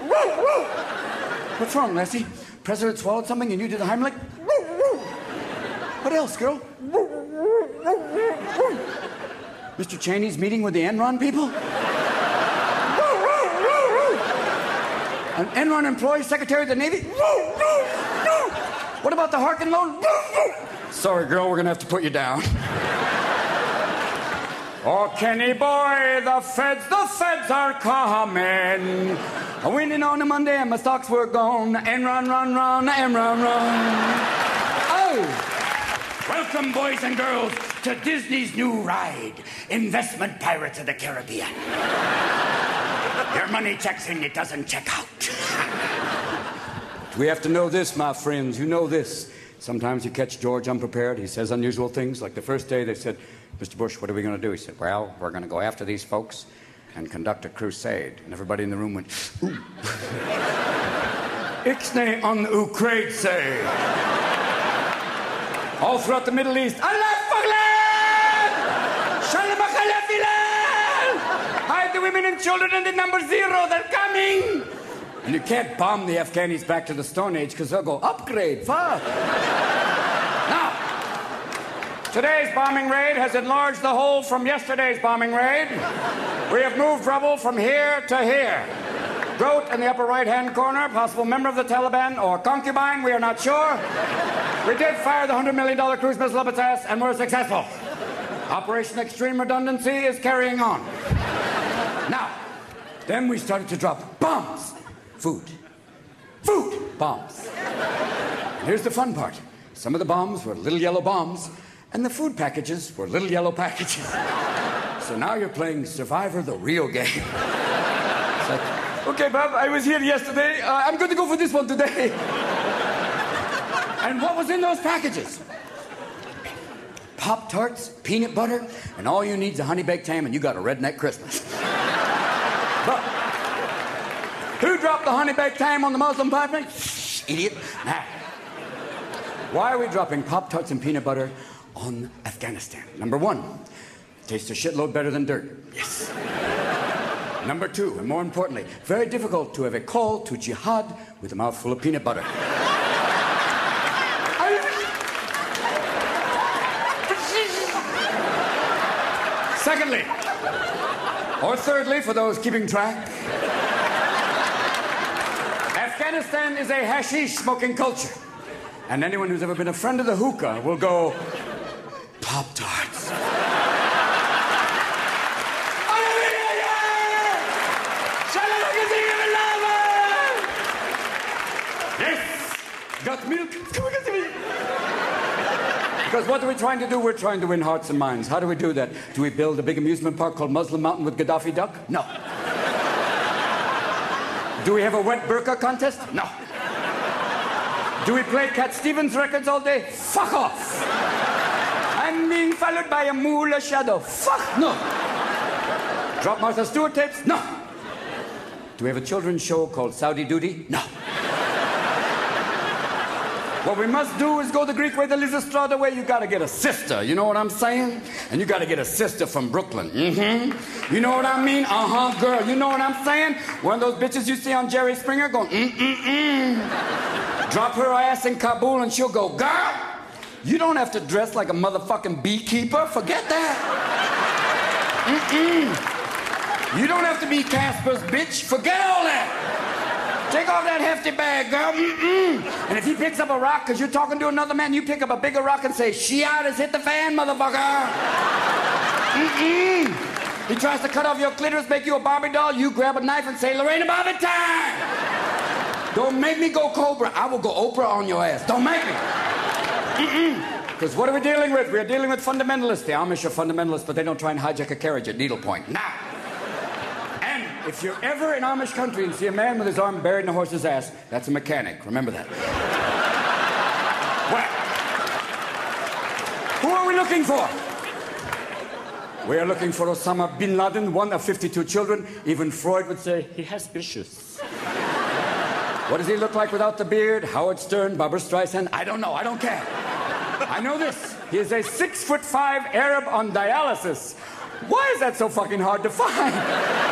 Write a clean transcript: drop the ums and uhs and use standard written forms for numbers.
What's wrong, Lassie? President swallowed something and you did the Heimlich? What else, girl? Mr. Cheney's meeting with the Enron people? An Enron employee, Secretary of the Navy? What about the Harkin loan? Sorry, girl, we're gonna have to put you down. Oh, Kenny boy, the feds are coming. I went in on a Monday and my stocks were gone. Enron, run, Enron, run. Oh! Welcome, boys and girls, to Disney's new ride, Investment Pirates of the Caribbean. Your money checks in, it doesn't check out. We have to know this, my friends. You know this. Sometimes you catch George unprepared. He says unusual things. Like the first day they said, Mr. Bush, what are we going to do? He said, well, we're going to go after these folks and conduct a crusade. And everybody in the room went, ooh. Ixnay on Ukraine say. All throughout the Middle East, Allah Faglan! Shalom Akhalafilal! Hide the women and children in the number 0, they're coming! And you can't bomb the Afghanis back to the Stone Age because they'll go, upgrade, fuck! Now, today's bombing raid has enlarged the hole from yesterday's bombing raid. We have moved rubble from here to here. Goat in the upper right-hand corner, possible member of the Taliban or concubine, we are not sure. We did fire the $100 million cruise missile up its ass, and we're successful. Operation Extreme Redundancy is carrying on. Now, then we started to drop bombs. Food, bombs. And here's the fun part. Some of the bombs were little yellow bombs, and the food packages were little yellow packages. So now you're playing Survivor, the real game. It's like, okay, Bob, I was here yesterday. I'm going to go for this one today. And what was in those packages? Pop-Tarts, peanut butter, and all you need is a honey-baked ham, and you got a redneck Christmas. But who dropped the honey-baked ham on the Muslim pipeline? Idiot. Nah. Why are we dropping Pop-Tarts and peanut butter on Afghanistan? Number 1, tastes a shitload better than dirt. Yes. Number 2, and more importantly, very difficult to have a call to jihad with a mouthful of peanut butter. Secondly, or thirdly, for those keeping track, Afghanistan is a hashish smoking culture. And anyone who's ever been a friend of the hookah will go, Pop-Tarts. Yes! Got milk? Because what are we trying to do? We're trying to win hearts and minds. How do we do that? Do we build a big amusement park called Muslim Mountain with Gaddafi Duck? No. Do we have a wet burqa contest? No. Do we play Cat Stevens records all day? Fuck off. I'm being followed by a moolah shadow. Fuck no. Drop Martha Stewart tapes? No. Do we have a children's show called Saudi Duty? No. What we must do is go the Greek way, the Lysistrata way. You gotta get a sister, you know what I'm saying? And you gotta get a sister from Brooklyn. Mm-hmm. You know what I mean? Uh-huh, girl, you know what I'm saying? One of those bitches you see on Jerry Springer going, Drop her ass in Kabul and she'll go, girl, you don't have to dress like a motherfucking beekeeper. Forget that. You don't have to be Casper's bitch. Forget all that. Take off that hefty bag, girl. And if he picks up a rock because you're talking to another man, you pick up a bigger rock and say, Shiat has hit the fan, motherfucker. He tries to cut off your clitoris, make you a Barbie doll, you grab a knife and say, Lorena Bobbitt time. Don't make me go Cobra. I will go Oprah on your ass. Don't make me. Because what are we dealing with? We're dealing with fundamentalists. The Amish are fundamentalists, but they don't try and hijack a carriage at needlepoint. Now. If you're ever in Amish country and see a man with his arm buried in a horse's ass, that's a mechanic. Remember that. Well, who are we looking for? We are looking for Osama bin Laden, one of 52 children. Even Freud would say he has issues. What does he look like without the beard? Howard Stern, Barbra Streisand? I don't know. I don't care. I know this. He is a 6'5" Arab on dialysis. Why is that so fucking hard to find?